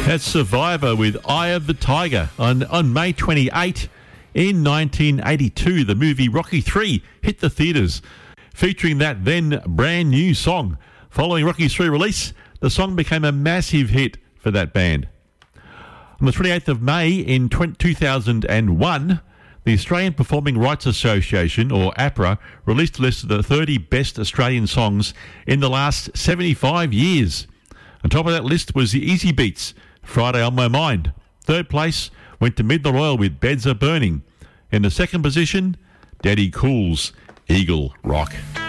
That's Survivor with Eye of the Tiger. On May 28 in 1982, the movie Rocky III hit the theatres, featuring that then brand new song. Following Rocky III release, the song became a massive hit for that band. On the 28th of May in 2001, the Australian Performing Rights Association, or APRA, released a list of the 30 best Australian songs in the last 75 years. On top of that list was the Easy Beats, Friday on My Mind. Third place went to Midland Oil with Beds Are Burning. In the second position, Daddy Cool's Eagle Rock.